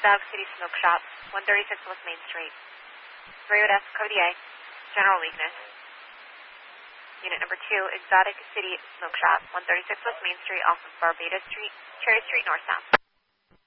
Dog City Smoke Shop, 136 West Main Street. Rayodesk Kodiak, general weakness. Unit number 2, Exotic City Smoke Shop, 136 West Main Street off of Barbados Street, Cherry Street, north-south.